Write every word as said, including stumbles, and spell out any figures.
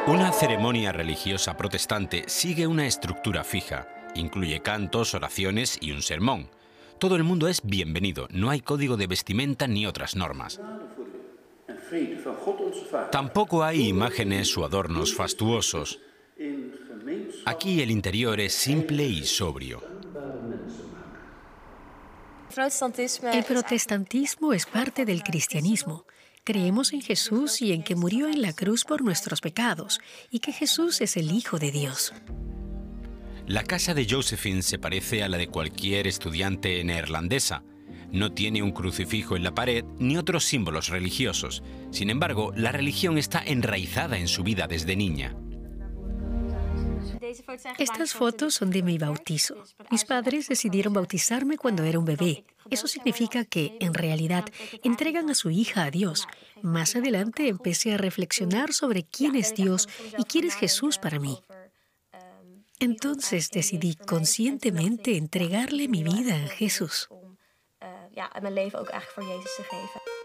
Una ceremonia religiosa protestante sigue una estructura fija. Incluye cantos, oraciones y un sermón. Todo el mundo es bienvenido, no hay código de vestimenta ni otras normas. Tampoco hay imágenes o adornos fastuosos. Aquí el interior es simple y sobrio. El protestantismo es parte del cristianismo. Creemos en Jesús y en que murió en la cruz por nuestros pecados, y que Jesús es el Hijo de Dios. La casa de Josephine se parece a la de cualquier estudiante neerlandesa. No tiene un crucifijo en la pared ni otros símbolos religiosos. Sin embargo, la religión está enraizada en su vida desde niña. Estas fotos son de mi bautizo. Mis padres decidieron bautizarme cuando era un bebé. Eso significa que, en realidad, entregan a su hija a Dios. Más adelante empecé a reflexionar sobre quién es Dios y quién es Jesús para mí. Entonces decidí conscientemente entregarle mi vida a Jesús. Ja, en mijn leven ook echt voor Jezus te geven.